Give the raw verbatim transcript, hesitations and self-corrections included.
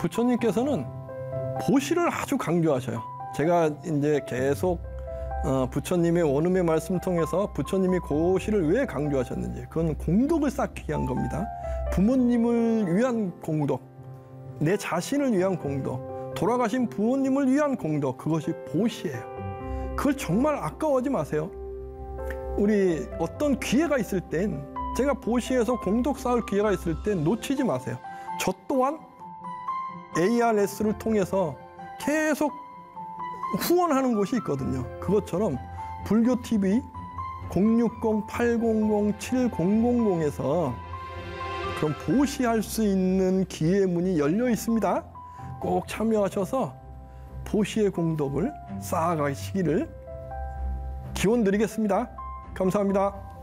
부처님께서는 보시를 아주 강조하셔요. 제가 이제 계속 어, 부처님의 원음의 말씀 통해서 부처님이 고시를 왜 강조하셨는지, 그건 공덕을 쌓기 위한 겁니다. 부모님을 위한 공덕, 내 자신을 위한 공덕, 돌아가신 부모님을 위한 공덕, 그것이 보시예요. 그걸 정말 아까워하지 마세요. 우리 어떤 기회가 있을 땐, 제가 보시에서 공덕 쌓을 기회가 있을 땐 놓치지 마세요. 저 또한 에이알에스를 통해서 계속 후원하는 곳이 있거든요. 그것처럼 불교티비 공육공 팔공공 칠공공공에서 그럼 보시할 수 있는 기회 문이 열려 있습니다. 꼭 참여하셔서 보시의 공덕을 쌓아가시기를 기원드리겠습니다. 감사합니다.